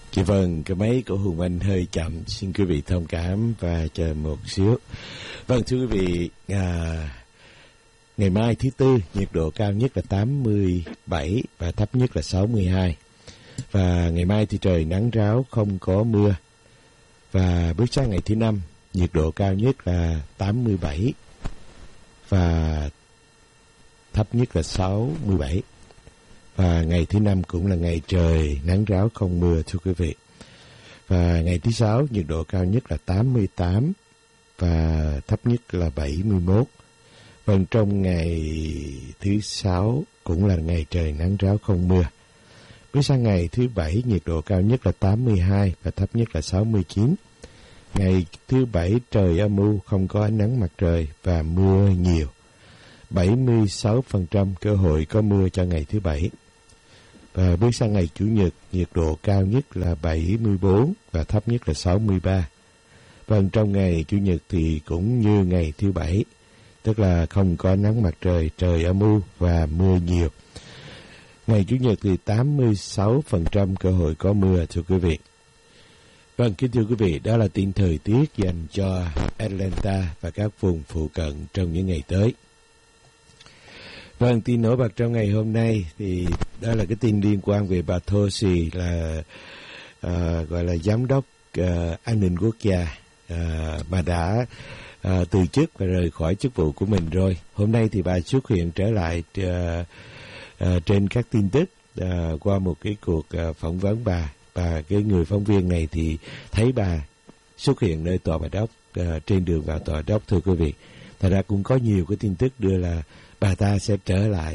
Dạ vâng, cái máy của Hùng Anh hơi chậm, xin quý vị thông cảm và chờ một xíu. Vâng, thưa quý vị, ngày mai thứ Tư, nhiệt độ cao nhất là 87 và thấp nhất là 62. Và ngày mai thì trời nắng ráo, không có mưa. Và bước sang ngày thứ Năm, nhiệt độ cao nhất là 87 và thấp nhất là 67. Và ngày thứ Năm cũng là ngày trời nắng ráo không mưa, thưa quý vị. Và ngày thứ Sáu, nhiệt độ cao nhất là 88 và thấp nhất là 71. Vâng, trong ngày thứ Sáu cũng là ngày trời nắng ráo không mưa. Bước sang ngày thứ Bảy, nhiệt độ cao nhất là 82 và thấp nhất là 69. Ngày thứ Bảy trời âm u, không có ánh nắng mặt trời và mưa nhiều. 76% cơ hội có mưa cho ngày thứ Bảy. Và bước sang ngày Chủ nhật, nhiệt độ cao nhất là 74 và thấp nhất là 63. Vâng, trong ngày Chủ nhật thì cũng như ngày thứ Bảy, tức là không có nắng mặt trời, trời âm u và mưa nhiều. Ngày Chủ nhật thì 86% cơ hội có mưa, thưa quý vị. Vâng, kính thưa quý vị, đó là tin thời tiết dành cho Atlanta và các vùng phụ cận trong những ngày tới. Vâng, tin nổi bật trong ngày hôm nay thì đó là cái tin liên quan về bà Thosi, là gọi là giám đốc an ninh quốc gia, bà đã từ chức và rời khỏi chức vụ của mình rồi. Hôm nay thì bà xuất hiện trở lại trên các tin tức qua một cái cuộc phỏng vấn bà. Và cái người phóng viên này thì thấy bà xuất hiện nơi tòa Bạch Ốc, trên đường vào tòa Bạch Ốc, thưa quý vị. Thật ra cũng có nhiều cái tin tức đưa là bà ta sẽ trở lại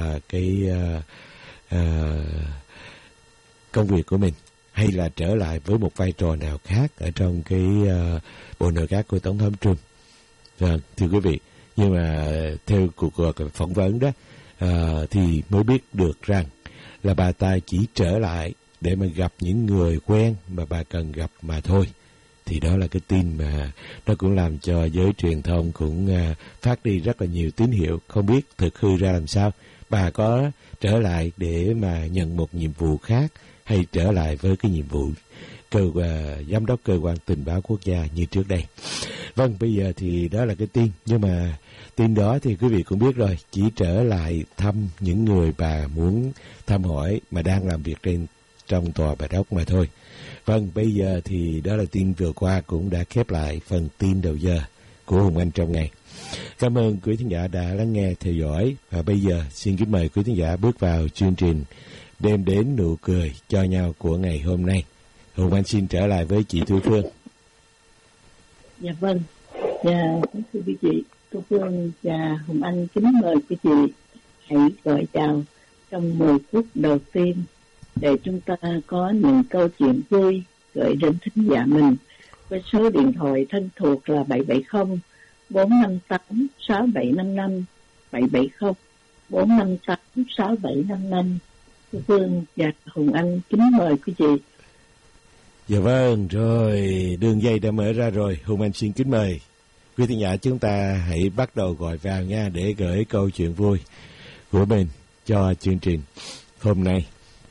công việc của mình, hay là trở lại với một vai trò nào khác ở trong cái bộ nội các của Tổng thống Trump. Vâng, thưa quý vị, nhưng mà theo cuộc phỏng vấn đó thì mới biết được rằng là bà ta chỉ trở lại để mà gặp những người quen mà bà cần gặp mà thôi. Thì đó là cái tin mà nó cũng làm cho giới truyền thông cũng phát đi rất là nhiều tín hiệu, không biết thực hư ra làm sao. Bà có trở lại để mà nhận một nhiệm vụ khác, hay trở lại với cái nhiệm vụ giám đốc cơ quan tình báo quốc gia như trước đây. Vâng, bây giờ thì đó là cái tin. Nhưng mà tin đó thì quý vị cũng biết rồi, chỉ trở lại thăm những người bà muốn thăm hỏi mà đang làm việc trong tòa Bạch Ốc mà thôi. Vâng, bây giờ thì đó là tin vừa qua cũng đã khép lại phần tin đầu giờ của Hùng Anh trong ngày. Cảm ơn quý thính giả đã lắng nghe, theo dõi. Và bây giờ xin kính mời quý thính giả bước vào chương trình Đem đến nụ cười cho nhau của ngày hôm nay. Hùng Anh xin trở lại với chị Thu Phương. Dạ vâng. Dạ, thưa quý chị, Thu Phương và Hùng Anh kính mời quý chị hãy gọi chào trong 10 phút đầu tiên để chúng ta có những câu chuyện vui gửi đến thính giả mình với số điện thoại thân thuộc là 770 458 6755, 770 458 6755. Thu Phương và Hùng Anh kính mời quý chị. Dạ vâng, rồi đường dây đã mở ra rồi. Hùng Anh xin kính mời quý thính giả chúng ta hãy bắt đầu gọi vào nha, để gửi câu chuyện vui của mình cho chương trình hôm nay.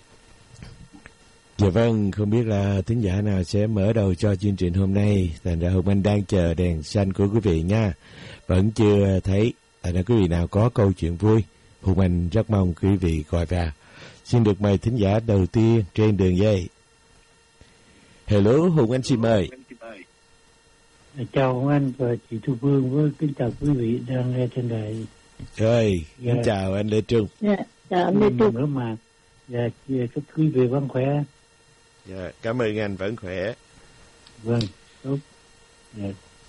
Dạ vâng, không biết là thính giả nào sẽ mở đầu cho chương trình hôm nay. Thành ra Hùng Anh đang chờ đèn xanh của quý vị nha. Vẫn chưa thấy. Thành ra quý vị nào có câu chuyện vui, Hùng Anh rất mong quý vị gọi vào. Xin được mời thính giả đầu tiên trên đường dây. Hello, Hùng Anh xin mời. Chào Hùng Anh và chị Thu Phương, với kính chào quý vị đang nghe trên đài. Rồi, kính chào anh Lê Trung. Dạ, chào anh Lê Trung. Nữa mà. Dạ, chúc quý vị vẫn khỏe. Dạ, cảm ơn anh, vẫn khỏe. Vâng, tốt. Dạ.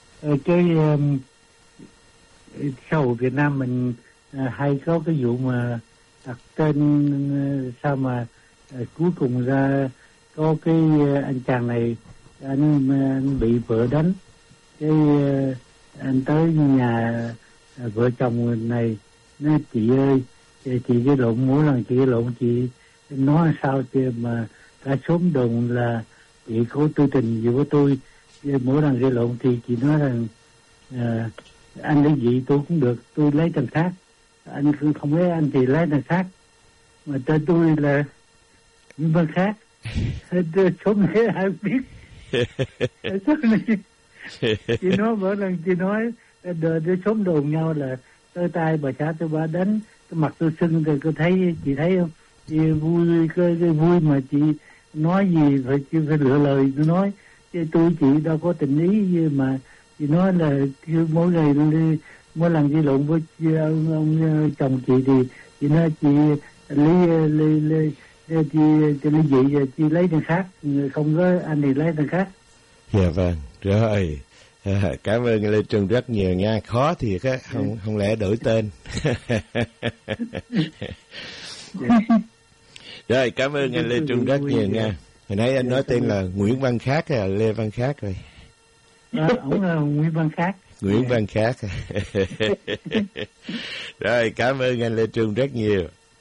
Xã hội Việt Nam mình hay có cái vụ mà đặt tên sao mà cuối cùng ra có cái anh chàng này, anh bị vợ đánh, cái anh tới nhà vợ chồng này nói: chị ơi, chị cái lộn, mỗi lần chị cái lộn chị nói sao chị mà cả xóm đồn là chị có tư tình gì với tôi. Mỗi lần gây lộn thì chị nói rằng anh lấy gì tôi cũng được, tôi lấy thằng khác, anh không lấy anh thì lấy thằng khác, mà tên tôi là những bên khác. Số này ai biết. Số này chị nói mỗi lần chị nói để sống đồn nhau là tới tay bà xã tôi bà đánh, cái mặt tôi sưng rồi cô thấy, chị thấy không? Chị vui cái vui mà chị nói gì chị phải lựa lời tôi nói, chứ chị đâu có tình ý gì mà chị nói là mỗi ngày mỗi lần chị lộn với ông chồng chị thì chị nói chị ly dị rồi chị lấy thằng khác, không có anh thì lấy thằng khác. Dạ vâng, rồi. Cảm ơn Lê Trung rất nhiều nha. Khó thiệt á, không lẽ đổi tên. Rồi, cảm ơn anh Lê Trung rất nhiều nha. Hồi nãy anh nói tên là Nguyễn Văn Khác hay là Lê Văn Khác rồi? Ông là Nguyễn Văn Khác. Nguyễn Văn Khác. Rồi, cảm ơn anh Lê Trung rất nhiều.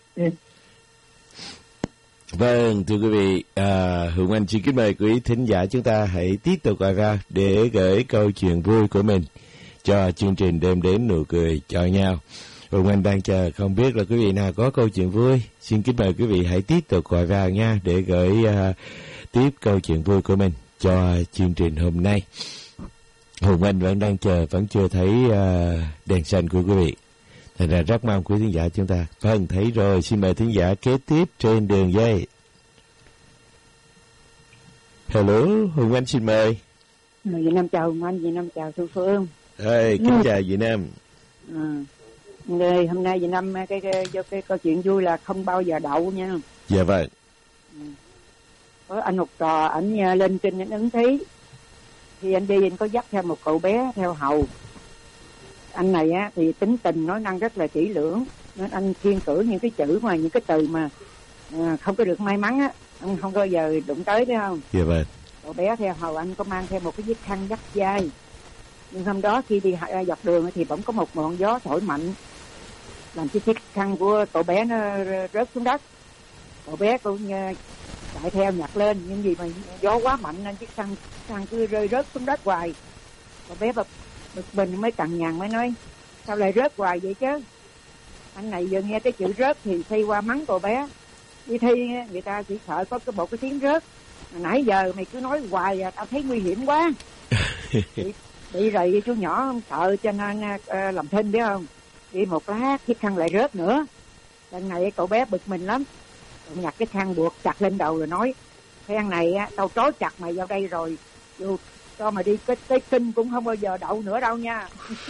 Vâng, thưa quý vị, Hùng Anh xin kính mời quý thính giả chúng ta hãy tiếp tục gọi ra để gửi câu chuyện vui của mình cho chương trình Đêm Đến Nụ Cười cho nhau. Hùng Anh đang chờ không biết là quý vị nào có câu chuyện vui. Xin kính mời quý vị hãy tiếp tục gọi vào nha để gửi tiếp câu chuyện vui của mình cho chương trình hôm nay. Hùng Anh vẫn đang chờ, vẫn chưa thấy đèn xanh của quý vị. Thành ra rất mong quý thính giả chúng ta. Vâng, thấy rồi, xin mời thính giả kế tiếp trên đường dây. Hello, Hùng Anh xin mời. Việt Nam chào Hùng Anh, Việt Nam chào Thu Phương. Kính chào Việt Nam. Hôm nay Việt Nam cái câu chuyện vui là không bao giờ đậu nha. Dạ vâng. Có anh học trò ảnh lên kinh ảnh ứng thí, thì anh đi anh có dắt theo một cậu bé theo hầu. Anh này á thì tính tình nói năng rất là kỹ lưỡng, nên anh kiêng cử những cái chữ mà những cái từ mà không có được may mắn á, anh không bao giờ đụng tới, phải không? Dạ vâng. Cậu bé theo hầu anh có mang theo một cái chiếc khăn dắt dai, nhưng hôm đó khi đi dọc đường thì bỗng có một ngọn gió thổi mạnh, làm chiếc khăn của cậu bé nó rớt xuống đất. Cậu bé cũng chạy theo nhặt lên, nhưng vì mà gió quá mạnh nên chiếc khăn cứ rơi rớt xuống đất hoài. Cậu bé bực mình mới cằn nhằn mới nói sao lại rớt hoài vậy chứ. Anh này vừa nghe cái chữ rớt thì xây qua mắng cậu bé, đi thi người ta chỉ sợ có cái tiếng rớt, nãy giờ mày cứ nói hoài tao thấy nguy hiểm quá. Bị rầy chú nhỏ không sợ cho nên làm thinh, biết không? Đi một lát chiếc khăn lại rớt nữa. Lần này cậu bé bực mình lắm, cậu nhặt cái khăn buộc chặt lên đầu rồi nói khăn này tao trói chặt mày vào đây rồi, dù cho mày đi cái kinh cũng không bao giờ đậu nữa đâu nha.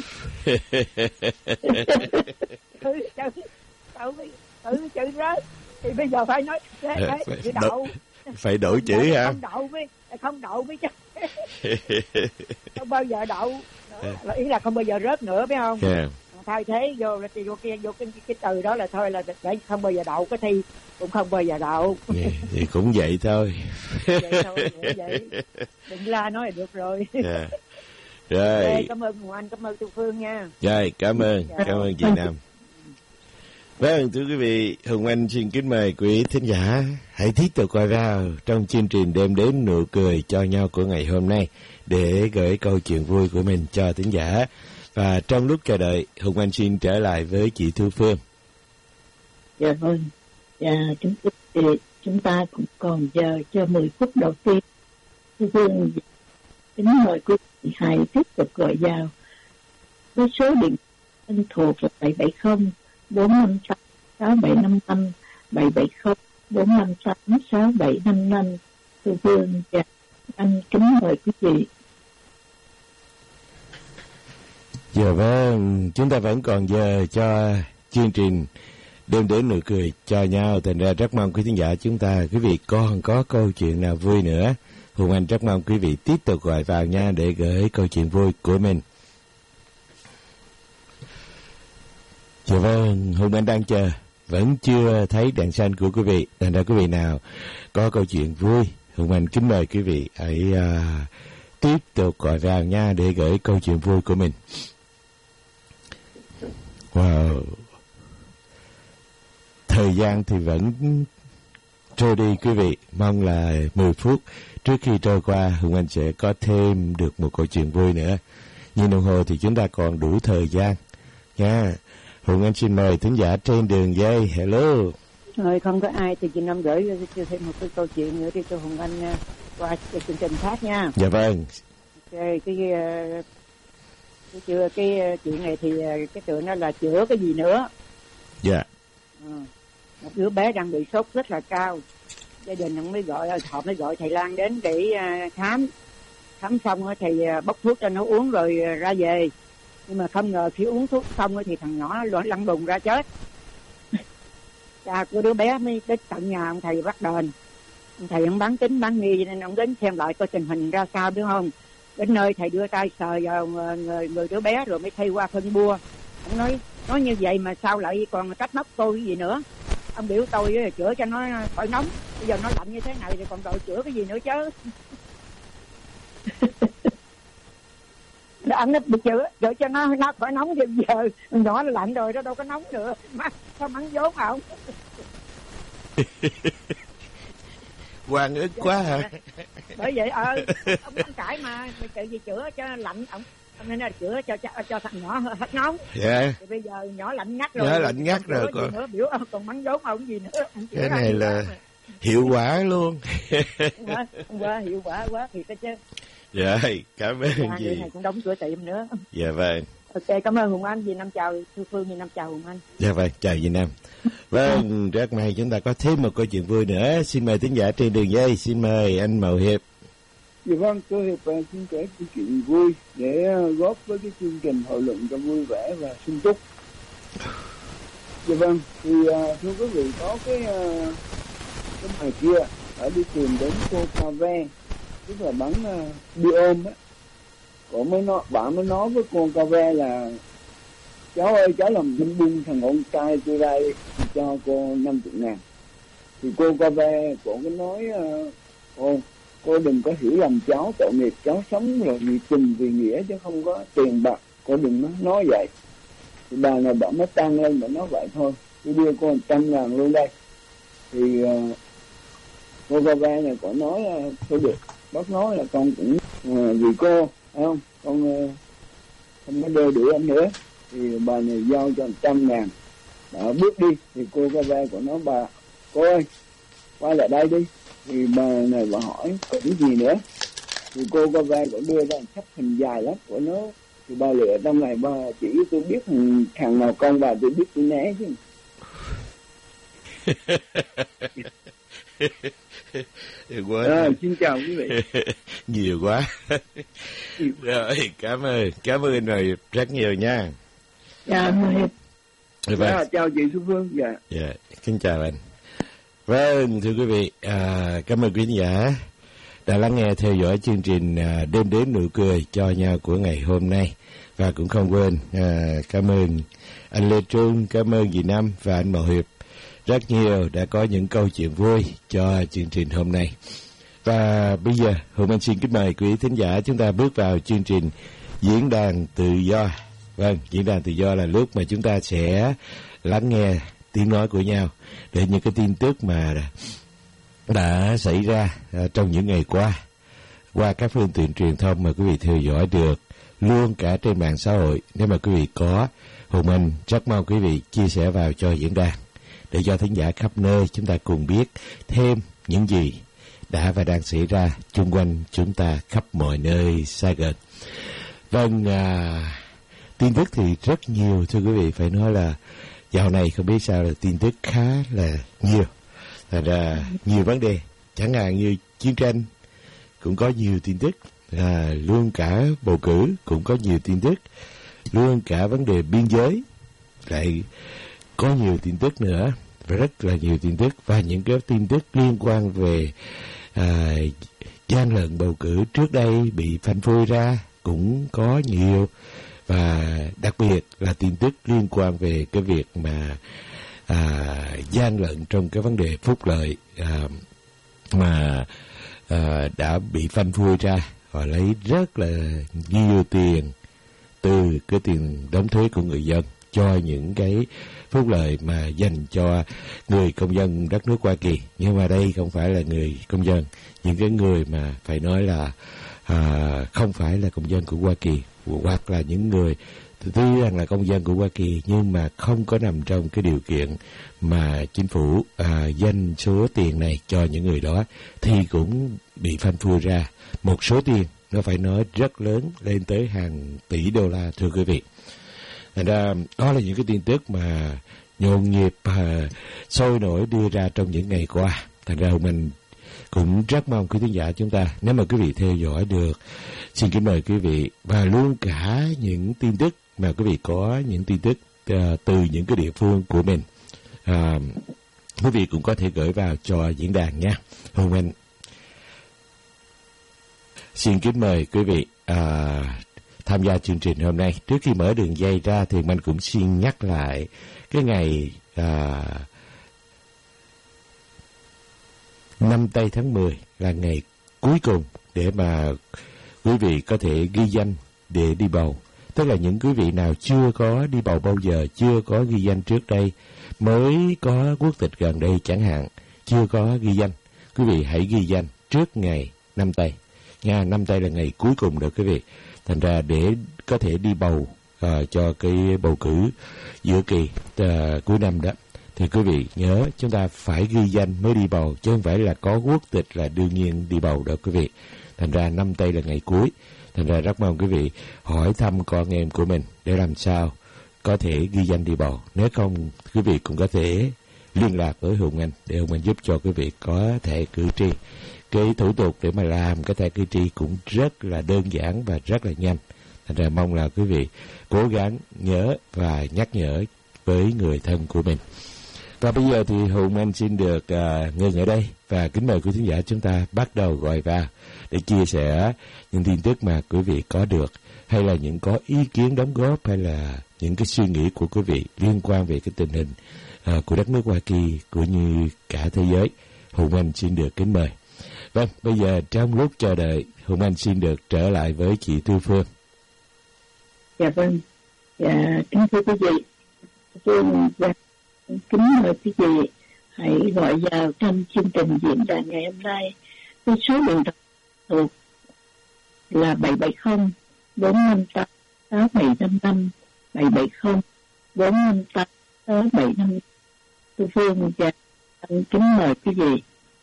Chữ rớt thì bây giờ phải nói chữ đậu. Phải đổi chữ hả? Không đậu với chứ. Không bao giờ đậu. Ý là không bao giờ rớt nữa, biết không? Yeah. Thay thế vô cái từ đó là thôi là để không bao giờ đậu, cái thi cũng không bao giờ đậu. Thì cũng vậy thôi. Vậy thôi, vậy. Đừng la nói là được rồi. Yeah. Rồi. Cảm ơn Hùng Anh, cảm ơn Thu Phương nha. Rồi, cảm ơn chị Nam. Vâng, thưa quý vị, Hùng Anh xin kính mời quý thính giả hãy tiếp tục quay vào trong chương trình Đêm Đến Nụ Cười cho nhau của ngày hôm nay để gửi câu chuyện vui của mình cho thính giả. Và trong lúc chờ đợi, Hùng Anh xin trở lại với chị Thu Phương. Dạ vâng. Dạ, chúng ta cũng còn giờ cho 10 phút đầu tiên. Thu Phương kính mời quý vị hãy tiếp tục gọi vào với số điện thân thuộc là 770 458 6755 770 458 6755. Thu Phương và anh kính mời quý vị. Dạ vâng, chúng ta vẫn còn giờ cho chương trình Đêm Đến Nụ Cười cho nhau. Thành ra rất mong quý khán giả chúng ta, quý vị còn có câu chuyện nào vui nữa, Hùng Anh rất mong quý vị tiếp tục gọi vào nha để gửi câu chuyện vui của mình. Dạ vâng, Hùng Anh đang chờ, vẫn chưa thấy đèn xanh của quý vị. Thành ra quý vị nào có câu chuyện vui, Hùng Anh kính mời quý vị hãy tiếp tục gọi vào nha để gửi câu chuyện vui của mình. Wow. Thời gian thì vẫn trôi đi quý vị. Mong là 10 phút trước khi trôi qua, Hùng Anh sẽ có thêm được một câu chuyện vui nữa. Nhìn đồng hồ thì chúng ta còn đủ thời gian nha. Hùng Anh xin mời thính giả trên đường dây. Hello. Rồi không có ai thì chị Năm gửi cho thêm một cái câu chuyện nữa đi cho Hùng Anh qua cái chương trình khác nha. Dạ vâng. Cái chuyện này thì cái tựa nó là chữa cái gì nữa. Dạ. Một đứa bé đang bị sốt rất là cao, gia đình họ mới gọi thầy Lan đến để khám xong thầy bốc thuốc cho nó uống rồi ra về, nhưng mà không ngờ khi uống thuốc xong thì thằng nhỏ lăn đùng ra chết. Cha của đứa bé mới đến tận nhà ông thầy bắt đền. Ông thầy ông bán tín bán nghi nên ông đến xem lại coi tình hình ra sao, biết không? Đến nơi thầy đưa tay sờ vào người đứa bé rồi mới thay qua phân bua. Ông nói như vậy mà sao lại còn trách móc tôi cái gì nữa? Ông biểu tôi chữa cho nó khỏi nóng, bây giờ nó lạnh như thế này thì còn đòi chữa cái gì nữa chứ? Anh nó bị chữa cho nó khỏi nóng, thì giờ nhỏ nó lạnh rồi nó đâu có nóng nữa, sao mắng vốn không? Hoàng ức quá hả? Bởi vậy ông cãi mà tự gì chữa cho lạnh, ông nên là chữa cho thằng nhỏ hết nóng. Dạ. Thì bây giờ nhỏ lạnh ngắt rồi. Nhỏ lạnh ngắt rồi còn biểu còn mắng vốn ông gì nữa. Cái này là hiệu quả luôn. Hôm qua hiệu quả quá thiệt đó chứ. Dạ, cảm ơn chị. Này cũng đóng cửa tiệm nữa. Dạ vâng. Ok, cảm ơn Hùng Anh. Dì Năm chào Thu Phương, Dì Năm chào Hùng Anh. Dạ vâng, chào dì Năm. Vâng, rất may chúng ta có thêm một câu chuyện vui nữa. Xin mời thính giả trên đường dây. Xin mời anh Mậu Hiệp. Dạ vâng, tôi Hiệp xin kể câu chuyện vui để góp với cái chương trình hội luận cho vui vẻ và sung túc. Dạ vâng, thì thưa quý vị, có cái bài kia ở đi tìm đến cô Cà Ve, tức là bán bia ôm á. Bạn mới nói với cô Cà Ve là: cháu ơi, cháu làm binh binh thằng con trai tôi đây cho cô 50.000. Thì cô Cà Ve cổ mới nói: cô đừng có hiểu lầm cháu, tội nghiệp cháu sống rồi vì tình vì nghĩa chứ không có tiền bạc, cô đừng nói vậy. Thì bà này bà mới tăng lên và nói vậy thôi, tôi đưa cô 100.000 luôn đây. Thì cô Cà Ve này có nói thôi được, bác nói là con cũng vì cô, không con không có đeo đuổi anh nữa. Thì bà này giao cho 100.000, bà bước đi. Thì cô Cà Ve của nó: cô ơi, quay lại đây đi. Thì bà này bà hỏi cũng gì nữa. Thì cô Cà Ve cũng đưa ra sắp hình dài lắm của nó. Thì bà lựa trong này bà chỉ tôi biết thằng nào con bà tôi biết tôi né chứ. Xin chào quý vị. Nhiều quá. Rồi, cảm ơn anh Hiệp rất nhiều nha. Dạ, Chào chị Xuân Phương. Dạ, kính chào anh. Vâng, thưa quý vị, cảm ơn quý khán giả đã lắng nghe theo dõi chương trình Đêm Đến Nụ Cười cho nhau của ngày hôm nay. Và cũng không quên cảm ơn anh Lê Trung, cảm ơn dì Năm và anh Mậu Hiệp rất nhiều đã có những câu chuyện vui cho chương trình hôm nay. Và bây giờ Hùng Anh xin kính mời quý thính giả chúng ta bước vào chương trình Diễn đàn Tự Do. Vâng, Diễn đàn Tự Do là lúc mà chúng ta sẽ lắng nghe tiếng nói của nhau để những cái tin tức mà đã xảy ra trong những ngày qua các phương tiện truyền thông mà quý vị theo dõi được, luôn cả trên mạng xã hội. Nếu mà quý vị có, Hùng Anh rất mong quý vị chia sẻ vào cho diễn đàn để cho thính giả khắp nơi chúng ta cùng biết thêm những gì đã và đang xảy ra chung quanh chúng ta khắp mọi nơi xa gần. Vâng, tin tức thì rất nhiều thưa quý vị, phải nói là dạo này không biết sao là tin tức khá là nhiều. Thật ra nhiều vấn đề, chẳng hạn như chiến tranh cũng có nhiều tin tức, luôn cả bầu cử cũng có nhiều tin tức, luôn cả vấn đề biên giới lại có nhiều tin tức nữa, và rất là nhiều tin tức. Và những cái tin tức liên quan về gian lận bầu cử trước đây bị phanh phui ra cũng có nhiều. Và đặc biệt là tin tức liên quan về cái việc mà gian lận trong cái vấn đề phúc lợi mà đã bị phanh phui ra. Họ lấy rất là nhiều tiền từ cái tiền đóng thuế của người dân cho những cái phúc lợi mà dành cho người công dân đất nước Hoa Kỳ. Nhưng mà đây không phải là người công dân, những cái người mà phải nói là không phải là công dân của Hoa Kỳ, hoặc là những người tuy rằng là công dân của Hoa Kỳ nhưng mà không có nằm trong cái điều kiện mà chính phủ dành số tiền này cho những người đó, thì cũng bị phanh phui ra một số tiền nó phải nói rất lớn, lên tới hàng tỷ đô la, thưa quý vị. Thành ra đó là những cái tin tức mà nhộn nhịp sôi nổi đưa ra trong những ngày qua. Thành ra mình cũng rất mong quý khán giả chúng ta, nếu mà quý vị theo dõi được, xin kính mời quý vị, và luôn cả những tin tức mà quý vị có những tin tức từ những cái địa phương của mình, quý vị cũng có thể gửi vào cho diễn đàn nha. Hùng Anh xin kính mời quý vị tham gia chương trình hôm nay. Trước khi mở đường dây ra thì mình cũng xin nhắc lại cái ngày 5 tây tháng 10 là ngày cuối cùng để mà quý vị có thể ghi danh để đi bầu. Tức là những quý vị nào chưa có đi bầu bao giờ, chưa có ghi danh trước đây, mới có quốc tịch gần đây chẳng hạn, chưa có ghi danh, quý vị hãy ghi danh trước ngày 5 tây. Nha, 5 tây là ngày cuối cùng rồi quý vị. Thành ra để có thể đi bầu cho cái bầu cử giữa kỳ cuối năm đó, thì quý vị nhớ chúng ta phải ghi danh mới đi bầu, chứ không phải là có quốc tịch là đương nhiên đi bầu đâu quý vị. Thành ra 5 tây là ngày cuối. Thành ra rất mong quý vị hỏi thăm con em của mình để làm sao có thể ghi danh đi bầu. Nếu không, quý vị cũng có thể liên lạc với Hùng Anh để Hùng Anh giúp cho quý vị có thẻ cử tri. Cái thủ tục để mà làm cái thẻ cử tri cũng rất là đơn giản và rất là nhanh. Thành ra mong là quý vị cố gắng nhớ và nhắc nhở với người thân của mình. Và bây giờ thì Hùng Anh xin được ngừng ở đây và kính mời quý khán giả chúng ta bắt đầu gọi vào để chia sẻ những tin tức mà quý vị có được, hay là những có ý kiến đóng góp, hay là những cái suy nghĩ của quý vị liên quan về cái tình hình của đất nước Hoa Kỳ cũng như cả thế giới. Hùng Anh xin được kính mời. Vâng, bây giờ trong lúc chờ đợi, Hùng Anh xin được trở lại với chị Thu Phương. Dạ vâng, dạ kính thưa quý vị, Phương kính mời quý vị hãy gọi vào trong chương trình diễn đàn ngày hôm nay. Với số điện thoại thuộc là 770 458 6755 770 458 6755. Tôi Phương và anh kính mời quý vị.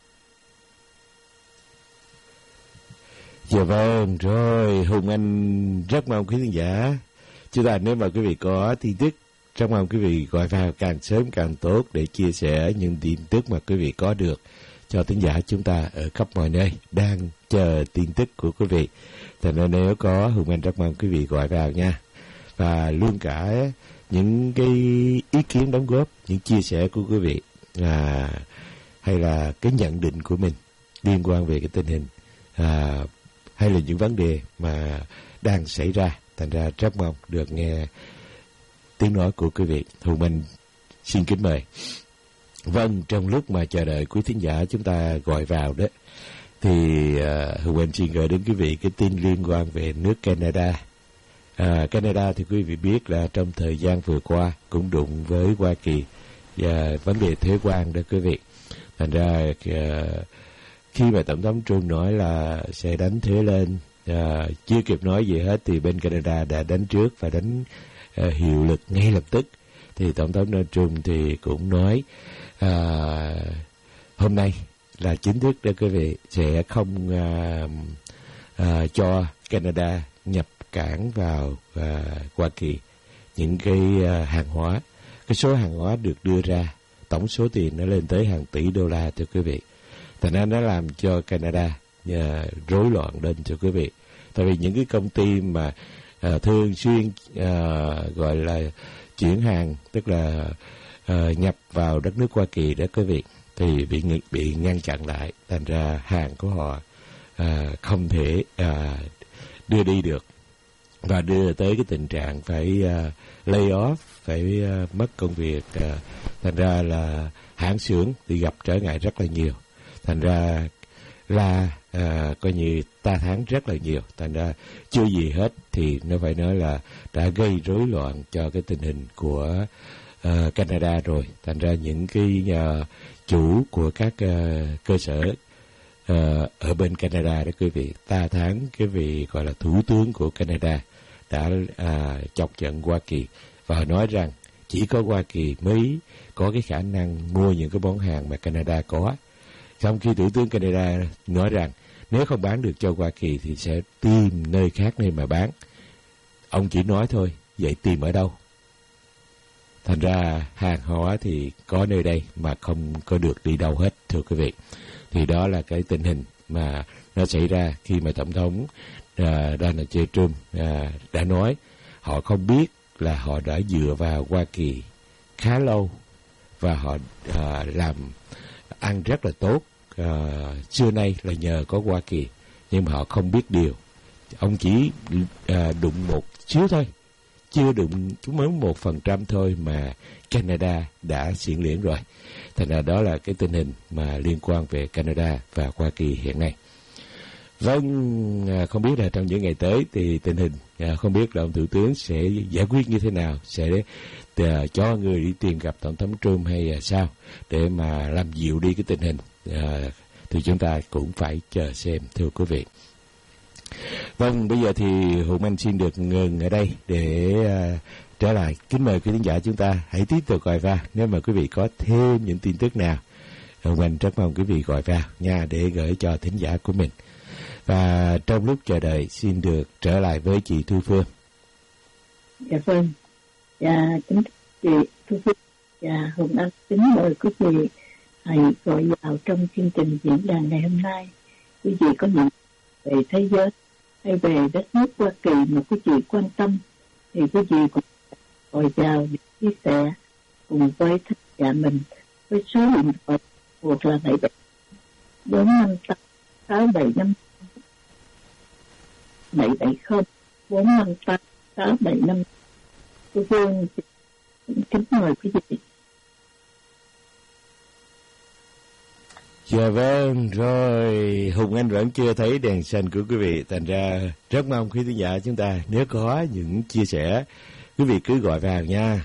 Dạ vâng, rồi Hùng Anh rất mong quý khán giả chúng ta, nếu mà quý vị có tin tức, rất mong quý vị gọi vào càng sớm càng tốt để chia sẻ những tin tức mà quý vị có được cho khán giả chúng ta ở khắp mọi nơi đang chờ tin tức của quý vị. Thành ra nếu có, Hùng Anh rất mong quý vị gọi vào nha. Và luôn cả những cái ý kiến đóng góp, những chia sẻ của quý vị hay là cái nhận định của mình liên quan về cái tình hình hay là những vấn đề mà đang xảy ra. Thành ra rất mong được nghe tiếng nói của quý vị. Hùng Anh xin kính mời. Vâng, trong lúc mà chờ đợi quý thính giả chúng ta gọi vào đó, thì Hùng Anh xin gửi đến quý vị cái tin liên quan về nước Canada. Canada thì quý vị biết là trong thời gian vừa qua cũng đụng với Hoa Kỳ và vấn đề thuế quan đó quý vị. Thành ra khi mà Tổng thống Trump nói là sẽ đánh thuế lên, chưa kịp nói gì hết thì bên Canada đã đánh trước và đánh hiệu lực ngay lập tức. Thì Tổng thống Trump thì cũng nói hôm nay là chính thức đó quý vị, sẽ không cho Canada nhập cảng vào Hoa Kỳ những cái hàng hóa. Cái số hàng hóa được đưa ra, tổng số tiền nó lên tới hàng tỷ đô la thưa quý vị. Thành ra nó làm cho Canada rối loạn lên cho quý vị. Tại vì những cái công ty mà thường xuyên gọi là chuyển hàng, tức là nhập vào đất nước Hoa Kỳ đó quý vị, thì bị ngăn chặn lại. Thành ra hàng của họ không thể đưa đi được, và đưa tới cái tình trạng phải lay off, phải mất công việc. Thành ra là hãng xưởng thì gặp trở ngại rất là nhiều. Thành ra là coi như ta thán rất là nhiều. Thành ra chưa gì hết thì nó phải nói là đã gây rối loạn cho cái tình hình của Canada rồi. Thành ra những cái chủ của các cơ sở ở bên Canada đó quý vị, ta thán cái vị gọi là thủ tướng của Canada đã chọc giận Hoa Kỳ và nói rằng chỉ có Hoa Kỳ mới có cái khả năng mua những cái món hàng mà Canada có. Trong khi Thủ tướng Canada nói rằng nếu không bán được cho Hoa Kỳ thì sẽ tìm nơi khác nơi mà bán. Ông chỉ nói thôi, vậy tìm ở đâu? Thành ra hàng hóa thì có nơi đây mà không có được đi đâu hết, thưa quý vị. Thì đó là cái tình hình mà nó xảy ra khi mà Tổng thống Donald J. Trump đã nói họ không biết là họ đã dựa vào Hoa Kỳ khá lâu và họ làm ăn rất là tốt xưa nay là nhờ có Hoa Kỳ, nhưng mà họ không biết điều. Ông chỉ đụng một xíu thôi, chưa đụng mới 1% thôi mà Canada đã xiển liễn rồi. Thành ra đó là cái tình hình mà liên quan về Canada và Hoa Kỳ hiện nay. Vâng, không biết là trong những ngày tới thì tình hình không biết là ông Thủ tướng sẽ giải quyết như thế nào, sẽ cho người đi tìm gặp Tổng thống Trump hay sao để mà làm dịu đi cái tình hình. Thì chúng ta cũng phải chờ xem, thưa quý vị. Vâng, bây giờ thì Hùng Anh xin được ngừng ở đây để trở lại. Kính mời quý khán giả chúng ta hãy tiếp tục gọi vào. Nếu mà quý vị có thêm những tin tức nào, Hùng Anh rất mong quý vị gọi vào nha, để gửi cho thính giả của mình. Và trong lúc chờ đợi xin được trở lại với chị Thu Phương. Dạ vâng. Dạ kính chị Thu Phương và Hùng Anh kính mời quý vị hãy gọi vào trong chương trình diễn đàn ngày hôm nay. Quý vị có những về thế giới hay về đất nước Hoa Kỳ mà quý vị quan tâm thì quý vị cũng gọi vào để chia sẻ cùng với thính giả mình với số điện thoại thuộc là 458 770 458 675. Cô Phương kính mời quý vị. Dạ vâng, rồi Hùng Anh vẫn chưa thấy đèn xanh của quý vị, thành ra rất mong quý khán giả chúng ta nếu có những chia sẻ, quý vị cứ gọi vào nha.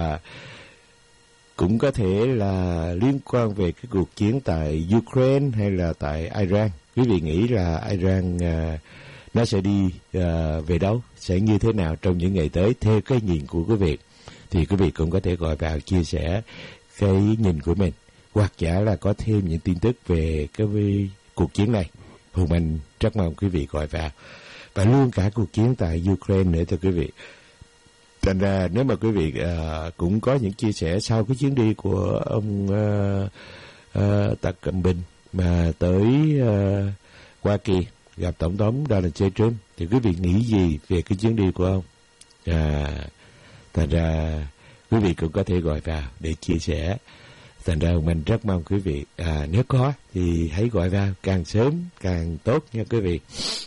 Cũng có thể là liên quan về cái cuộc chiến tại Ukraine hay là tại Iran. Quý vị nghĩ là Iran nó sẽ đi về đâu, sẽ như thế nào trong những ngày tới theo cái nhìn của quý vị, thì quý vị cũng có thể gọi vào chia sẻ cái nhìn của mình, hoặc giả là có thêm những tin tức về cái cuộc chiến này. Hùng Anh rất mong quý vị gọi vào, và luôn cả cuộc chiến tại Ukraine nữa, thưa quý vị. Thành ra nếu mà quý vị cũng có những chia sẻ sau cái chuyến đi của ông Tập Cận Bình mà tới Hoa Kỳ gặp Tổng thống Donald J. Trump, thì quý vị nghĩ gì về cái chuyến đi của ông? Thành ra quý vị cũng có thể gọi vào để chia sẻ. Thành ra mình rất mong quý vị nếu có thì hãy gọi vào càng sớm càng tốt nha quý vị.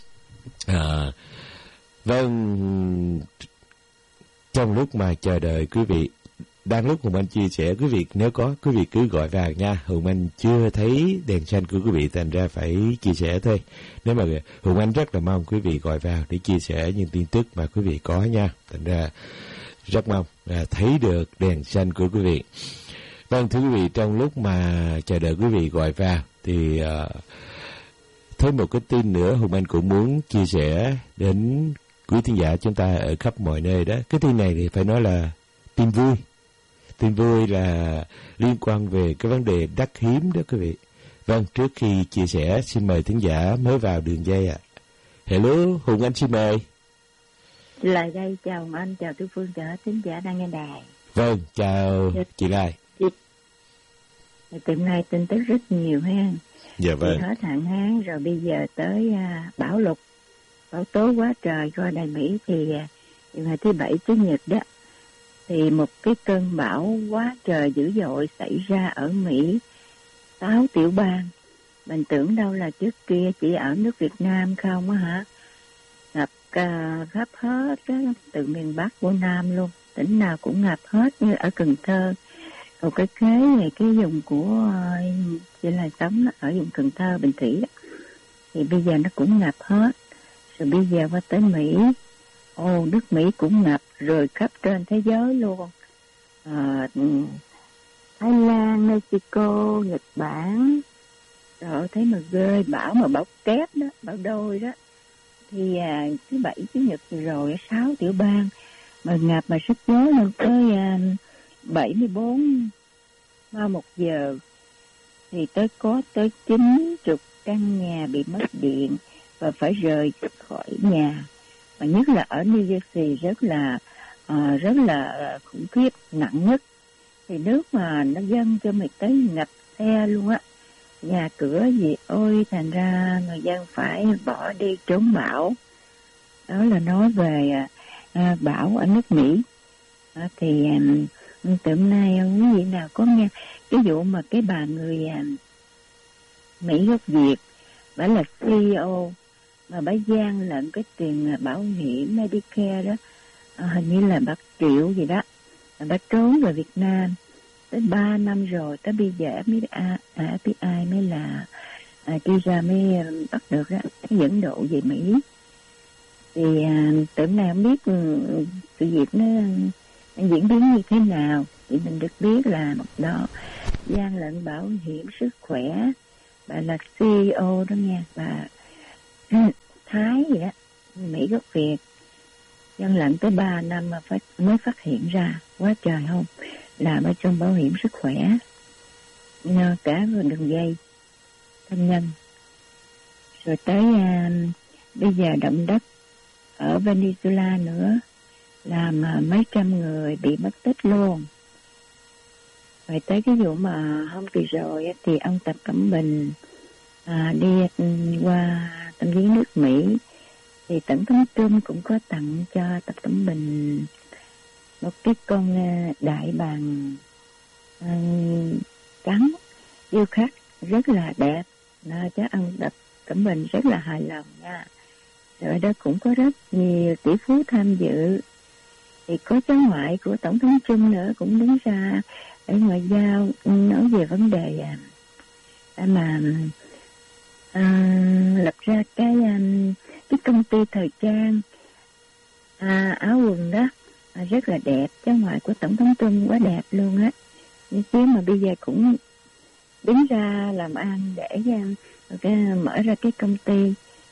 Vâng, trong lúc mà chờ đợi quý vị, đang lúc Hùng Anh chia sẻ, quý vị nếu có quý vị cứ gọi vào nha. Hùng Anh chưa thấy đèn xanh của quý vị, thành ra phải chia sẻ thôi. Nếu mà Hùng Anh rất là mong quý vị gọi vào để chia sẻ những tin tức mà quý vị có nha. Thành ra rất mong thấy được đèn xanh của quý vị. Vâng, thưa quý vị, trong lúc mà chờ đợi quý vị gọi vào thì thêm một cái tin nữa Hùng Anh cũng muốn chia sẻ đến quý thính giả chúng ta ở khắp mọi nơi đó. Cái tin này thì phải nói là tin vui. Tin vui là liên quan về cái vấn đề đắt hiếm đó quý vị. Vâng, trước khi chia sẻ xin mời thính giả mới vào đường dây ạ. Hello, Hùng Anh xin mời. Lại đây, chào Hùng Anh, chào Tư Phương, chào thính giả đang nghe đài. Vâng, chào chị Lai. Tuần nay tin tức rất nhiều ha. Dạ vâng. Hết hạn hán rồi bây giờ tới bão lụt, bão tố quá trời qua Đài Mỹ thì ngày thứ Bảy Chủ nhật đó thì một cái cơn bão quá trời dữ dội xảy ra ở Mỹ, 6 tiểu bang. Mình tưởng đâu là trước kia chỉ ở nước Việt Nam không á hả? Ngập khắp hết đó, từ miền Bắc của Nam luôn, tỉnh nào cũng ngập hết, như ở Cần Thơ. Còn cái kế này cái vùng của chị là sống ở vùng Cần Thơ, Bình Thủy đó, thì bây giờ nó cũng ngập hết. Rồi bây giờ qua tới Mỹ, nước Mỹ cũng ngập rồi khắp trên thế giới luôn. Thái Lan, Mexico, Nhật Bản, rồi thấy mà ghê, bão mà bão kép đó, bão đôi đó, thì thứ bảy chủ nhật rồi 6 tiểu bang mà ngập mà sức gió lên tới 74 qua 1 giờ, thì có tới 90 căn nhà bị mất điện và phải rời khỏi nhà. Và nhất là ở New Jersey rất là khủng khiếp, nặng nhất. Thì nước mà nó dâng cho mình tới ngập xe luôn á, nhà cửa gì ôi, thành ra người dân phải bỏ đi trốn bão. Đó là nói về bão ở nước Mỹ. Thì từ nay quý vị nào có nghe cái vụ mà cái bà người Mỹ gốc Việt, bà là CEO mà bà gian lận cái tiền bảo hiểm Medicare đó, hình như là 1 triệu gì đó, bà trốn về Việt Nam tới 3 năm rồi, tới bây giờ FBI mới là đi ra mới bắt được á, cái dẫn độ về Mỹ. Thì tưởng nào không biết sự việc nó diễn biến như thế nào, thì mình được biết là một đó gian lận bảo hiểm sức khỏe, bà là CEO đó nha, bà Thái gì đó, Mỹ gốc Việt, gian lận tới 3 năm mà mới phát hiện ra, quá trời không, làm ở trong bảo hiểm sức khỏe, cả đường dây thân nhân. Rồi tới bây giờ động đất ở Venezuela nữa, làm mấy trăm người bị mất tích luôn. Rồi tới cái vụ mà hôm kỳ rồi thì ông Tập Cận Bình đi qua thăm viếng nước Mỹ, thì Tổng thống Trump cũng có tặng cho Tập Cận Bình một cái con đại bàng trắng điêu khắc rất là đẹp, cho ông Tập Cận Bình rất là hài lòng nha. Rồi đó cũng có rất nhiều tỷ phú tham dự, thì có cháu ngoại của Tổng thống Trump nữa cũng đứng ra để ngoại giao nói về vấn đề mà lập ra cái công ty thời trang áo quần đó, rất là đẹp. Cháu ngoại của Tổng thống Trump quá đẹp luôn á, chứ mà bây giờ cũng đứng ra làm ăn để mở ra cái công ty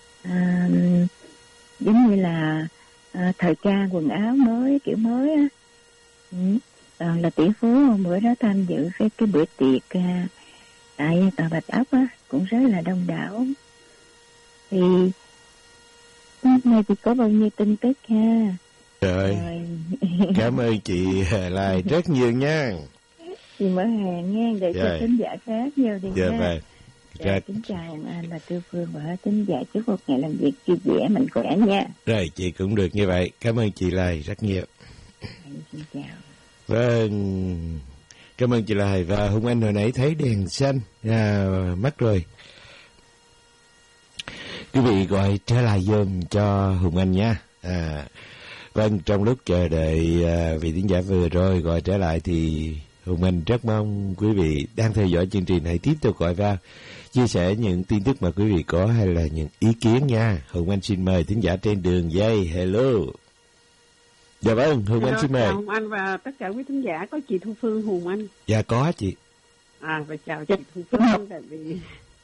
giống như là thời trang quần áo mới, kiểu mới á. Là tỷ phú hôm bữa đó tham dự cái bữa tiệc tại tòa Bạch Ốc á, cũng rất là đông đảo. Thì hôm nay thì có bao nhiêu tin tức ha. Rồi. Cảm ơn chị Lai rất nhiều nha. Chị mở hàng nha, để cho thính giả khác nhiều đi nha. Vâng. Kính chào Hồng Anh và Tư Phương và thính giả, chúc một ngày làm việc vui vẻ, mạnh khỏe nha. Rồi, chị cũng được như vậy. Cảm ơn chị Lai rất nhiều. Xin chào. Vâng, cảm ơn chị Lai. Và Hùng Anh hồi nãy thấy đèn xanh mất rồi. Quý vị gọi trở lại dùm cho Hùng Anh nha. Vâng, trong lúc chờ đợi vị thính giả vừa rồi gọi trở lại thì Hùng Anh rất mong quý vị đang theo dõi chương trình hãy tiếp tục gọi vào chia sẻ những tin tức mà quý vị có hay là những ý kiến nha. Hùng Anh xin mời thính giả trên đường dây. Hello. Dạ vâng, Hùng Anh xin mời. Chào Hùng Anh và tất cả quý thính giả, có chị Thu Phương Hùng Anh. Dạ có chị. Và chào chị Thu Phương. Tại vì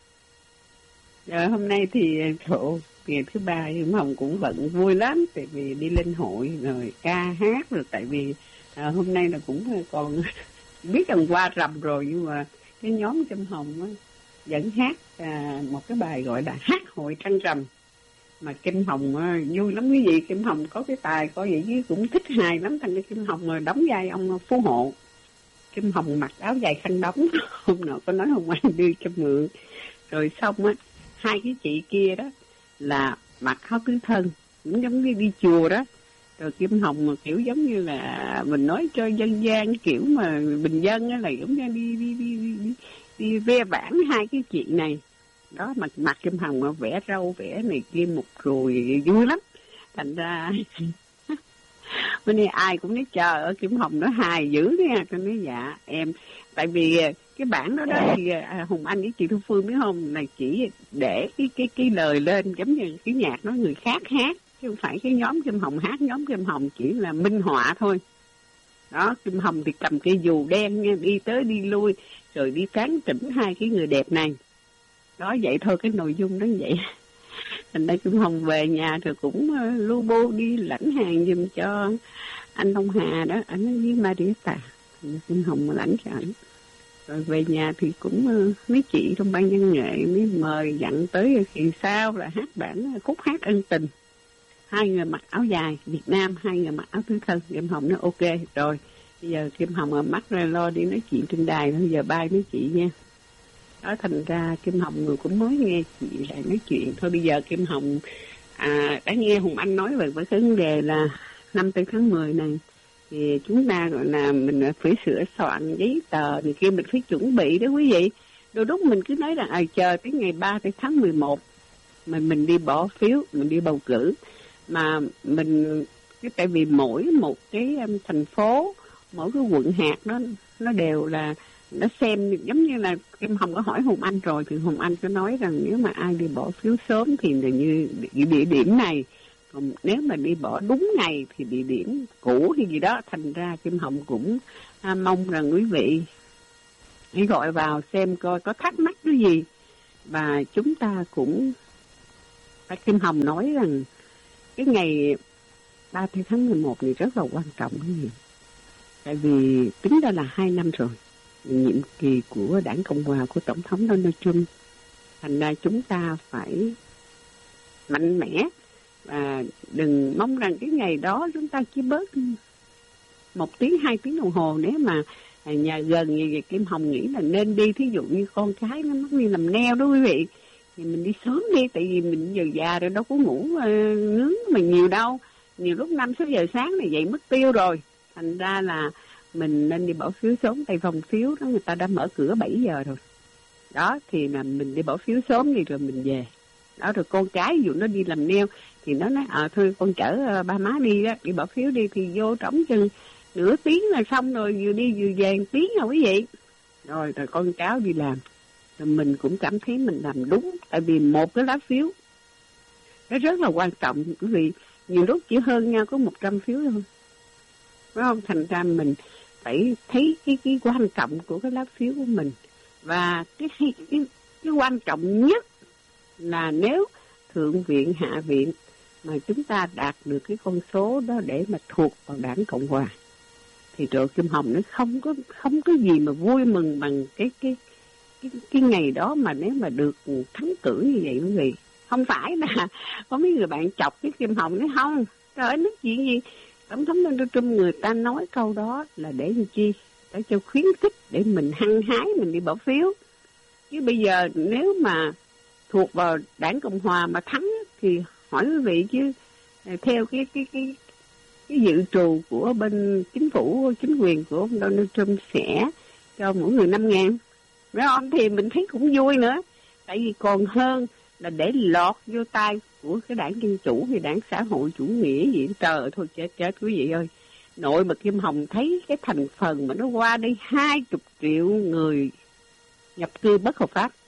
hôm nay thì ngày thứ ba nhưng Hồng cũng bận vui lắm, tại vì đi lên hội rồi ca hát rồi, tại vì hôm nay là cũng còn biết rằng qua rằm rồi, nhưng mà cái nhóm trong Hồng vẫn hát một cái bài gọi là hát hội trăng rằm mà Kim Hồng vui lắm quý vị. Kim Hồng có cái tài có vậy chứ cũng thích hài lắm. Thằng Kim Hồng đóng vai ông phú hộ. Kim Hồng mặc áo dài khăn đóng hôm nọ có nói Hồng Anh đưa cho mượn, rồi xong á hai cái chị kia đó là mặc áo tứ thân cũng giống như đi chùa đó. Rồi Kim Hồng kiểu giống như là mình nói cho dân gian kiểu mà bình dân á, là giống như đi ve vãn hai cái chuyện này đó. Mặt Kim Hồng vẽ râu vẽ này kia một rồi vui lắm. Thành ra bữa nay ai cũng nói chờ ở Kim Hồng nó hài dữ nha. Tôi nói dạ em, tại vì cái bản đó thì Hùng Anh với chị Thu Phương biết không, là chỉ để cái lời lên giống như cái nhạc nó người khác hát, chứ không phải cái nhóm Kim Hồng hát. Nhóm Kim Hồng chỉ là minh họa thôi đó. Kim Hồng thì cầm cây dù đen nha, đi tới đi lui rồi đi tán tỉnh hai cái người đẹp này đó. Vậy thôi, cái nội dung nó vậy. Thành ra Kim Hồng về nhà rồi cũng lu bu đi lãnh hàng giùm cho anh Đông Hà đó, anh ở với Marietta. Kim Hồng lãnh cho ảnh. Rồi về nhà thì cũng mấy chị trong ban văn nghệ mới mời dặn tới kỳ sau là hát bản khúc hát ân tình. 2 người mặc áo dài Việt Nam, 2 người mặc áo tứ thân. Kim Hồng nói ok rồi. Bây giờ Kim Hồng ở mắt ra lo đi nói chuyện trên đài, bây giờ bye mấy chị nha. Đó, thành ra Kim Hồng người cũng mới nghe chị lại nói chuyện. Thôi bây giờ Kim Hồng đã nghe Hùng Anh nói về cái vấn đề là 5 tháng 10 này thì chúng ta gọi là mình phải sửa soạn giấy tờ này kia, mình phải chuẩn bị đó quý vị. Đôi lúc mình cứ nói là chờ tới ngày 3 tháng 11 mình đi bỏ phiếu, mình đi bầu cử. Mà mình tại vì mỗi một cái thành phố, mỗi cái quận hạt đó nó đều là nó xem giống như là Kim Hồng có hỏi Hùng Anh rồi, thì Hùng Anh có nói rằng nếu mà ai đi bỏ phiếu sớm thì là như địa điểm này, còn nếu mà đi bỏ đúng ngày thì địa điểm cũ hay gì đó. Thành ra Kim Hồng cũng mong rằng quý vị hãy gọi vào xem coi có thắc mắc cái gì. Và chúng ta cũng Kim Hồng nói rằng cái ngày 3 tháng 11 này rất là quan trọng cái gì. Tại vì tính ra là 2 năm rồi nhiệm kỳ của Đảng Cộng Hòa của Tổng thống Donald Trump. Thành ra chúng ta phải mạnh mẽ và đừng mong rằng cái ngày đó chúng ta chỉ bớt 1 tiếng 2 tiếng đồng hồ. Nếu mà nhà gần như vậy, Kim Hồng nghĩ là nên đi. Thí dụ như con cái nó mắc đi làm neo đó quý vị, thì mình đi sớm đi. Tại vì mình giờ già rồi đâu có ngủ nướng mà nhiều đâu. Nhiều lúc 5-6 giờ sáng này dậy mất tiêu rồi. Thành ra là mình nên đi bỏ phiếu sớm. Tại phòng phiếu đó người ta đã mở cửa 7 giờ rồi. Đó thì là mình đi bỏ phiếu sớm đi rồi mình về. Đó rồi con cái ví dụ nó đi làm neo thì nó nói thôi con chở ba má đi đó, đi bỏ phiếu đi, thì vô trống chừng nửa tiếng là xong rồi, vừa đi vừa về 1 tiếng rồi quý vị. Rồi con cháu đi làm. Rồi mình cũng cảm thấy mình làm đúng. Tại vì một cái lá phiếu nó rất là quan trọng quý vị. Nhiều lúc chỉ hơn nhau có 100 phiếu thôi, phải không? Thành ra mình phải thấy cái quan trọng của cái lá phiếu của mình. Và cái quan trọng nhất là nếu Thượng viện, Hạ viện mà chúng ta đạt được cái con số đó để mà thuộc vào Đảng Cộng Hòa, thì trời, Kim Hồng nó không có gì mà vui mừng bằng cái ngày đó mà nếu mà được thắng cử như vậy quý vị. Không phải là có mấy người bạn chọc cái Kim Hồng nói không, trời ơi nói chuyện gì. Tổng thống Donald Trump người ta nói câu đó là để làm chi? Để cho khuyến khích để mình hăng hái mình đi bỏ phiếu. Chứ bây giờ nếu mà thuộc vào Đảng Cộng Hòa mà thắng thì hỏi quý vị chứ theo cái dự trù của bên chính quyền của ông Donald Trump sẽ cho mỗi người 5.000, phải không? Thì mình thấy cũng vui nữa. Tại vì còn hơn là để lọt vô tay của cái Đảng Dân Chủ hay Đảng Xã Hội Chủ Nghĩa gì. Trời ơi, thôi chết quý vị ơi. Nội mà Kim Hồng thấy cái thành phần mà nó qua đây 20 triệu người nhập cư bất hợp pháp,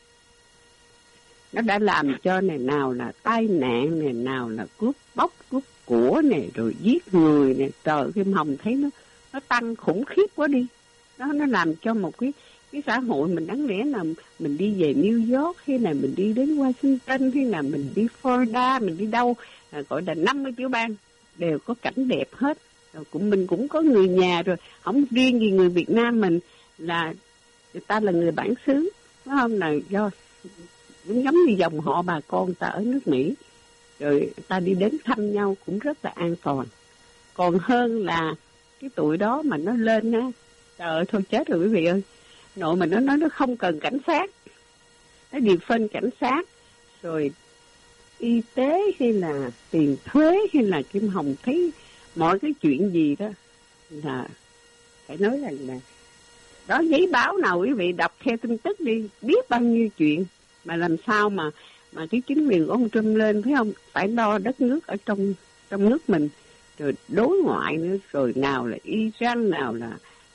nó đã làm cho này nào là tai nạn, này nào là cướp bóc, cướp của này, rồi giết người này. Trời, Kim Hồng thấy nó tăng khủng khiếp quá đi. Nó làm cho một cái xã hội mình đáng lẽ là mình đi về New York hay là mình đi đến Washington hay là mình đi Florida, mình đi đâu gọi là 50 tiểu bang đều có cảnh đẹp hết. Rồi mình cũng có người nhà rồi, không riêng gì người Việt Nam mình là người ta là người bản xứ, phải không? Là do cũng giống như dòng họ bà con ta ở nước Mỹ, rồi ta đi đến thăm nhau cũng rất là an toàn. Còn hơn là cái tuổi đó mà nó lên á, trời ơi thôi chết rồi quý vị ơi. Nội mà nó nói nó không cần cảnh sát, nó điều phân cảnh sát, rồi y tế hay là tiền thuế hay là Kim Hồng thấy mọi cái chuyện gì đó là phải nói rằng là đó, giấy báo nào quý vị đọc theo tin tức đi, biết bao nhiêu chuyện. Mà làm sao mà cái chính quyền của ông Trump lên, phải không? Phải lo đất nước ở trong nước mình, rồi đối ngoại nữa, rồi nào là Iran, nào là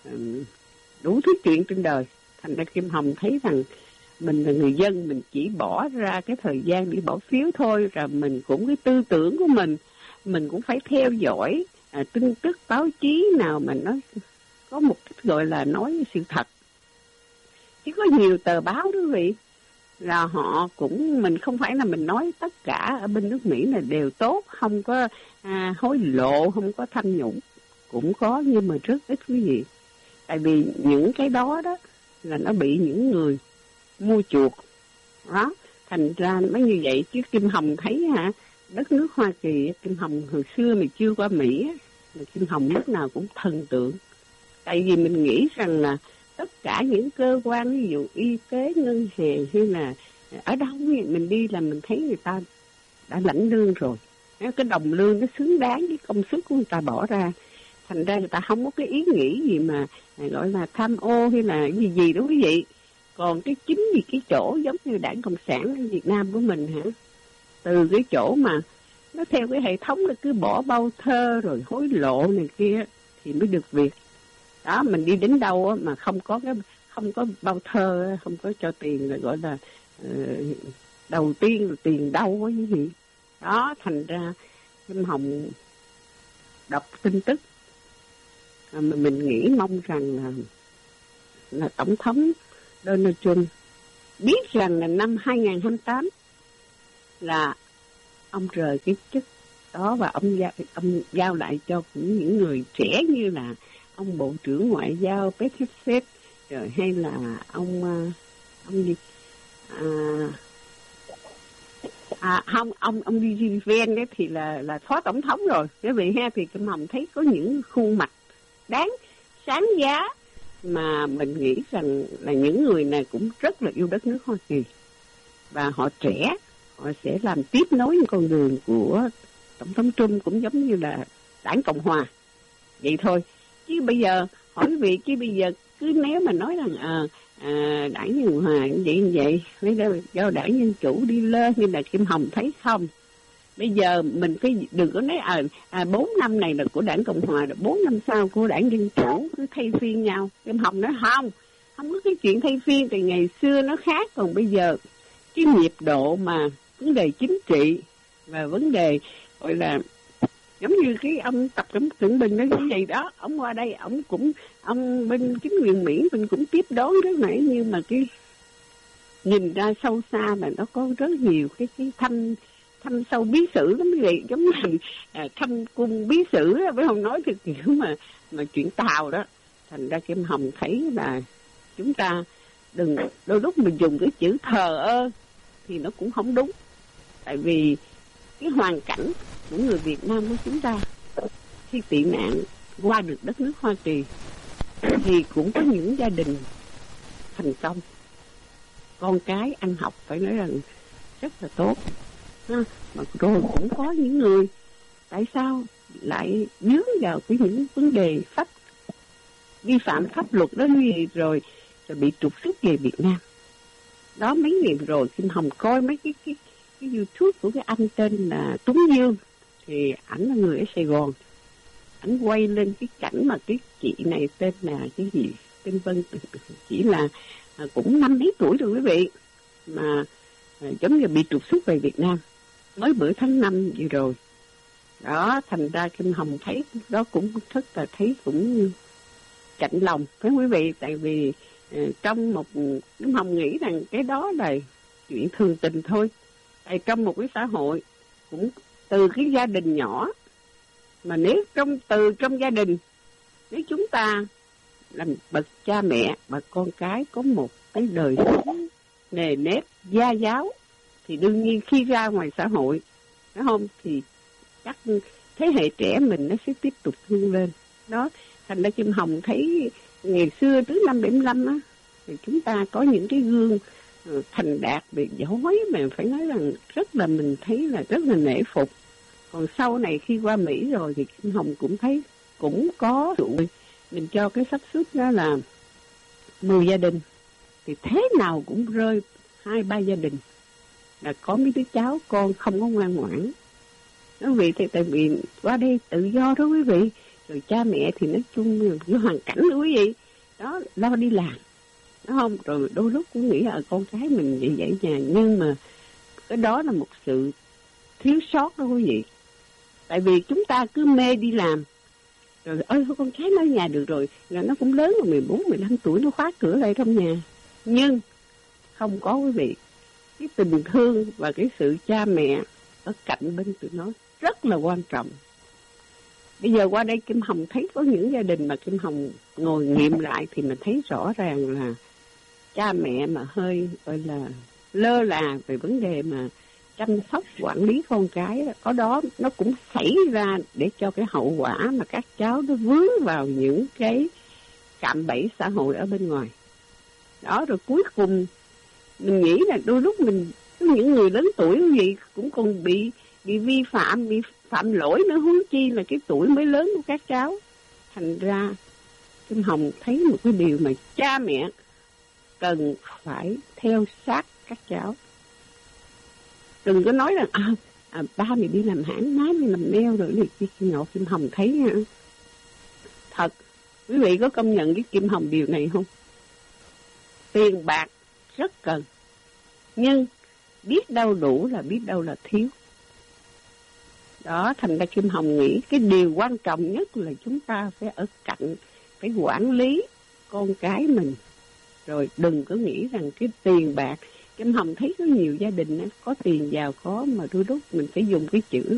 đủ thứ chuyện trên đời. Thành ra Kim Hồng thấy rằng mình là người dân, mình chỉ bỏ ra cái thời gian đi bỏ phiếu thôi, rồi mình cũng cái tư tưởng của mình cũng phải theo dõi tin tức báo chí nào mà nó có một cách gọi là nói sự thật. Chứ có nhiều tờ báo đó quý vị, là họ cũng, mình không phải là mình nói tất cả ở bên nước Mỹ là đều tốt, không có hối lộ, không có tham nhũng, cũng có nhưng mà rất ít quý vị. Tại vì những cái đó đó là nó bị những người mua chuộc đó, thành ra mới như vậy. Chứ Kim Hồng thấy đất nước Hoa Kỳ, Kim Hồng hồi xưa mà chưa qua Mỹ là Kim Hồng lúc nào cũng thần tượng. Tại vì mình nghĩ rằng là tất cả những cơ quan, ví dụ y tế, ngân hàng hay là ở đâu mình đi là mình thấy người ta đã lãnh lương rồi, cái đồng lương nó xứng đáng với công sức của người ta bỏ ra. Thành ra người ta không có cái ý nghĩ gì mà gọi là tham ô hay là gì đó quý vị. Còn cái chính vì cái chỗ giống như Đảng Cộng sản Việt Nam của mình từ cái chỗ mà nó theo cái hệ thống là cứ bỏ bao thơ rồi hối lộ này kia thì mới được việc. Đó, mình đi đến đâu mà không có bao thơ, không có cho tiền là gọi là đầu tiên là tiền đâu có cái gì. Đó, thành ra Kim Hồng đọc tin tức mà mình nghĩ mong rằng là Tổng thống Donald Trump biết rằng là năm 2028 là ông rời cái chức đó và ông giao lại cho những người trẻ như là ông Bộ trưởng Ngoại giao Pete Hegseth, rồi hay là ông đi Ven đấy thì là phó tổng thống rồi. Quý vị ha, thì Kim Hồng thấy có những khuôn mặt đáng sáng giá mà mình nghĩ rằng là những người này cũng rất là yêu đất nước Hoa Kỳ và họ trẻ, họ sẽ làm tiếp nối những con đường của Tổng thống Trump, cũng giống như là Đảng Cộng Hòa vậy thôi. Chứ bây giờ hỏi quý vị, chứ bây giờ cứ nếu mà nói rằng Đảng Nhân Hòa như vậy lấy do Đảng Dân Chủ đi lên, nhưng là Kim Hồng thấy không, bây giờ mình cứ đừng có nói 4 năm này là của Đảng Cộng Hòa, rồi 4 năm sau của Đảng Dân Chủ, cứ thay phiên nhau. Kim Hồng nói không có cái chuyện thay phiên, thì ngày xưa nó khác, còn bây giờ cái nhịp độ mà vấn đề chính trị và vấn đề gọi là giống như cái ông Tập Cận Bình nói như vậy đó, ông qua đây ông bên chính quyền Mỹ mình cũng tiếp đón rất nãy, nhưng mà cái nhìn ra sâu xa là nó có rất nhiều cái thăm sâu bí sử lắm quý vị, giống như thăm cung bí sử đó, với không nói thì kiểu mà chuyện Tàu đó. Thành ra Kim Hồng thấy là chúng ta đừng đôi lúc mình dùng cái chữ thờ ơ thì nó cũng không đúng. Tại vì cái hoàn cảnh của người Việt Nam của chúng ta khi tị nạn qua được đất nước Hoa Kỳ thì cũng có những gia đình thành công, con cái ăn học phải nói rằng rất là tốt ha. Mà rồi cũng có những người tại sao lại dướng vào cái những vấn đề vi phạm pháp luật đó rồi bị trục xuất về Việt Nam. Đó, mấy ngày rồi Kim Hồng coi mấy cái YouTube của cái anh tên là Tuấn Dương, thì ảnh là người ở Sài Gòn, ảnh quay lên cái cảnh mà cái chị này tên là cái gì, tên Vân, chỉ là cũng 50 mấy tuổi rồi quý vị, mà giống như bị trục xuất về Việt Nam mới bữa tháng 5 gì rồi. Đó, thành ra Kim Hồng thấy đó cũng rất là thấy cũng chạnh lòng phải quý vị. Tại vì trong một, Kim Hồng nghĩ rằng cái đó là chuyện thường tình thôi. Tại trong một cái xã hội cũng từ cái gia đình nhỏ, mà nếu từ trong gia đình, nếu chúng ta làm bậc cha mẹ và con cái có một cái đời sống nề nếp gia giáo, thì đương nhiên khi ra ngoài xã hội, phải không, thì chắc thế hệ trẻ mình nó sẽ tiếp tục vươn lên. Đó, thành ra Kim Hồng thấy ngày xưa trước năm 75 á, thì chúng ta có những cái gương thành đạt về giỏi mà phải nói rằng rất là mình thấy là rất là nể phục. Còn sau này khi qua Mỹ rồi thì Kim Hồng cũng thấy cũng có tụi mình cho cái xác suất đó là 10 gia đình thì thế nào cũng rơi 2-3 gia đình là có mấy đứa cháu con không có ngoan ngoãn. Nói vì thì tại vì qua đây tự do đó quý vị, rồi cha mẹ thì nói chung với hoàn cảnh đó quý vị, đó lo đi làm, đúng không? Rồi đôi lúc cũng nghĩ là con cái mình vậy nhà, nhưng mà cái đó là một sự thiếu sót đó quý vị. Tại vì chúng ta cứ mê đi làm, rồi con cái nó ở nhà được rồi, là nó cũng lớn rồi, 14-15 tuổi nó khóa cửa lại trong nhà. Nhưng không có quý vị, cái tình thương và cái sự cha mẹ ở cạnh bên tụi nó rất là quan trọng. Bây giờ qua đây Kim Hồng thấy có những gia đình mà Kim Hồng ngồi nghiệm lại thì mình thấy rõ ràng là cha mẹ mà hơi gọi là lơ là về vấn đề mà chăm sóc quản lý con cái, có đó nó cũng xảy ra để cho cái hậu quả mà các cháu nó vướng vào những cái cạm bẫy xã hội ở bên ngoài. Đó, rồi cuối cùng mình nghĩ là đôi lúc mình, những người lớn tuổi gì cũng còn bị vi phạm, bị phạm lỗi nữa, huống chi là cái tuổi mới lớn của các cháu. Thành ra Kim Hồng thấy một cái điều mà cha mẹ cần phải theo sát các cháu. Đừng có nói là ba mày đi làm hãng, má mày làm nail rồi này kia nọ. Kim Hồng thấy nha, thật, quý vị có công nhận với Kim Hồng điều này không? Tiền bạc rất cần, nhưng biết đâu đủ là biết đâu là thiếu. Đó, thành ra Kim Hồng nghĩ cái điều quan trọng nhất là chúng ta phải ở cạnh, phải quản lý con cái mình. Rồi đừng có nghĩ rằng cái tiền bạc. Kim Hồng thấy có nhiều gia đình có tiền giàu có mà đôi lúc mình phải dùng cái chữ